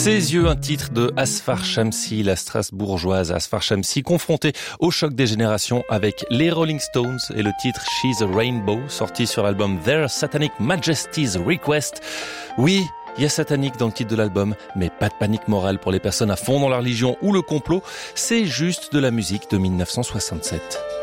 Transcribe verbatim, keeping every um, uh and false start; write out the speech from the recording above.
Ses yeux, un titre de Asfar Shamsi, la Strasbourgeoise Asfar Shamsi, confrontée au choc des générations avec les Rolling Stones et le titre She's a Rainbow, sorti sur l'album Their Satanic Majesty's Request. Oui, il y a satanique dans le titre de l'album, mais pas de panique morale pour les personnes à fond dans la religion ou le complot, c'est juste de la musique de mille neuf cent soixante-sept.